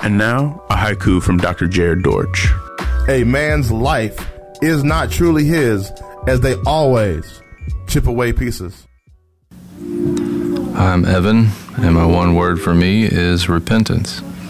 And now, a haiku from Dr. Jared Dorch. A man's life is not truly his, as they always chip away pieces. I'm Evan, and my one word for me is repentance.